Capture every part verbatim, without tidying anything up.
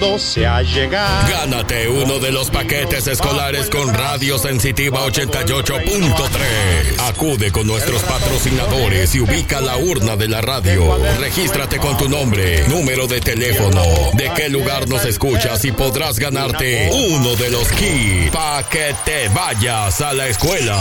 todo se ha llegado. Gánate uno de los paquetes escolares con Radio Sensitiva ochenta y ocho punto tres. Acude con nuestros patrocinadores y ubica la urna de la radio. Regístrate con tu nombre, número de teléfono, de qué lugar nos escuchas y podrás ganarte uno de los kits para que te vayas a la escuela.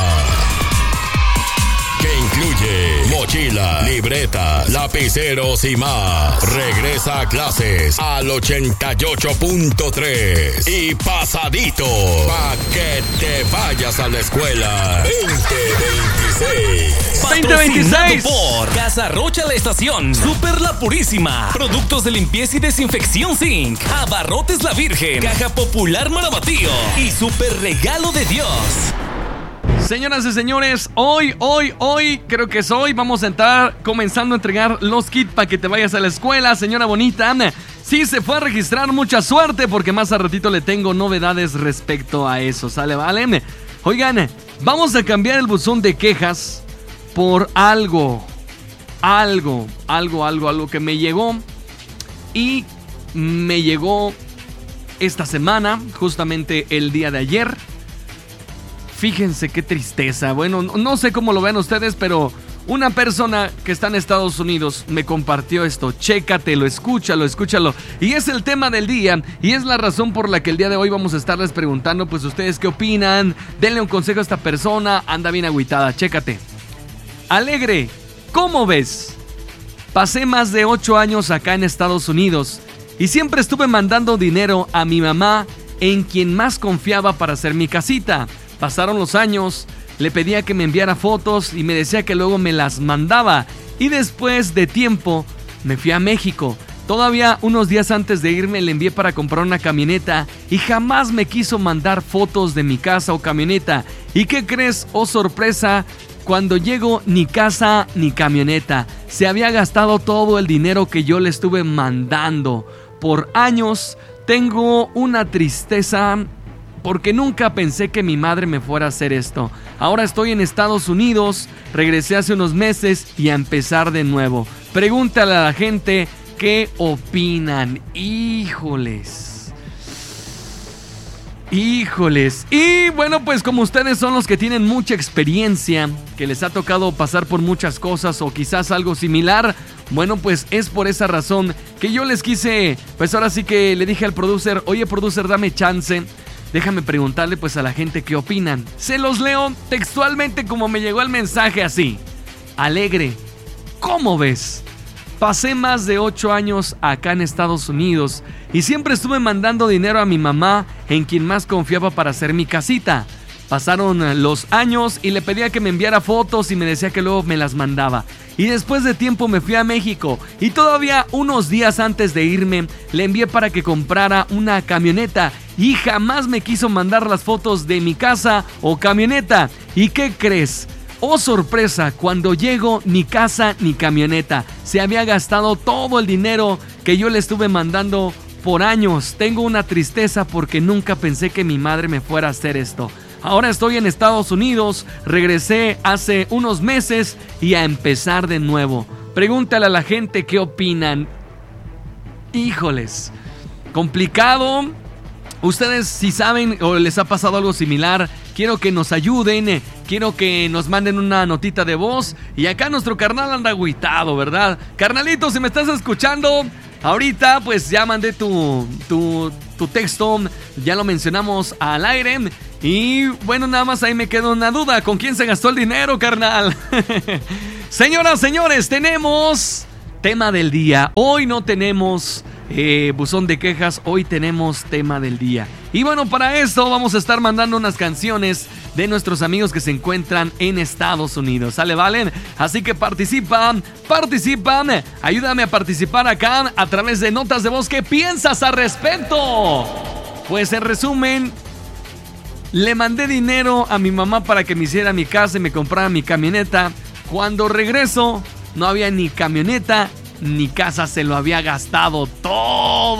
Que incluye mochila, libreta, lapiceros y más. Regresa a clases al ochenta y ocho punto tres y pasadito pa' que te vayas a la escuela veinte veintiséis. veinte veintiséis por Casa Rocha La Estación, Super La Purísima, productos de limpieza y desinfección Zinc, Abarrotes La Virgen, Caja Popular Marabatío y Super Regalo de Dios. Señoras y señores, hoy, hoy, hoy, creo que es hoy, vamos a entrar comenzando a entregar los kits para que te vayas a la escuela, señora bonita. Sí, se fue a registrar, mucha suerte, porque más a ratito le tengo novedades respecto a eso, ¿sale? ¿Vale? Oigan, vamos a cambiar el buzón de quejas por algo, algo, algo, algo, algo que me llegó y me llegó esta semana, justamente el día de ayer. Fíjense qué tristeza. Bueno, no sé cómo lo vean ustedes, pero una persona que está en Estados Unidos me compartió esto. Chécatelo, escúchalo, escúchalo. Y es el tema del día y es la razón por la que el día de hoy vamos a estarles preguntando, pues ustedes qué opinan. Denle un consejo a esta persona, anda bien agüitada, chécate. Alegre, ¿cómo ves? Pasé más de ocho años acá en Estados Unidos y siempre estuve mandando dinero a mi mamá, en quien más confiaba para hacer mi casita. Pasaron los años, le pedía que me enviara fotos y me decía que luego me las mandaba. Y después de tiempo me fui a México. Todavía unos días antes de irme le envié para comprar una camioneta y jamás me quiso mandar fotos de mi casa o camioneta. ¿Y qué crees? Oh sorpresa, cuando llego ni casa ni camioneta. Se había gastado todo el dinero que yo le estuve mandando. Por años tengo una tristeza porque nunca pensé que mi madre me fuera a hacer esto. Ahora estoy en Estados Unidos, regresé hace unos meses y a empezar de nuevo. Pregúntale a la gente qué opinan. Híjoles. Híjoles. Y bueno, pues como ustedes son los que tienen mucha experiencia, que les ha tocado pasar por muchas cosas o quizás algo similar, bueno, pues es por esa razón que yo les quise, pues ahora sí que le dije al producer, oye producer, dame chance. Déjame preguntarle pues a la gente qué opinan. Se los leo textualmente como me llegó el mensaje así. Alegre, ¿cómo ves? Pasé más de ocho años acá en Estados Unidos y siempre estuve mandando dinero a mi mamá, en quien más confiaba para hacer mi casita. Pasaron los años y le pedía que me enviara fotos y me decía que luego me las mandaba. Y después de tiempo me fui a México y todavía unos días antes de irme le envié para que comprara una camioneta y jamás me quiso mandar las fotos de mi casa o camioneta. ¿Y qué crees? Oh sorpresa, cuando llego ni casa ni camioneta. Se había gastado todo el dinero que yo le estuve mandando por años. Tengo una tristeza porque nunca pensé que mi madre me fuera a hacer esto. Ahora estoy en Estados Unidos, regresé hace unos meses y a empezar de nuevo. Pregúntale a la gente qué opinan. Híjoles, complicado. Ustedes si saben o les ha pasado algo similar, quiero que nos ayuden, quiero que nos manden una notita de voz. Y acá nuestro carnal anda agüitado, ¿verdad? Carnalito, si me estás escuchando, ahorita pues ya mandé tu, tu, tu texto, ya lo mencionamos al aire. Y bueno, nada más ahí me queda una duda, ¿con quién se gastó el dinero, carnal? Señoras, señores, tenemos tema del día. Hoy no tenemos eh, buzón de quejas, hoy tenemos tema del día. Y bueno, para esto vamos a estar mandando unas canciones de nuestros amigos que se encuentran en Estados Unidos. ¿Sale, valen? Así que participan, participan. Ayúdame a participar acá a través de notas de voz. ¿Qué piensas al respecto? Pues en resumen, le mandé dinero a mi mamá para que me hiciera mi casa y me comprara mi camioneta. Cuando regreso, no había ni camioneta ni casa, se lo había gastado todo.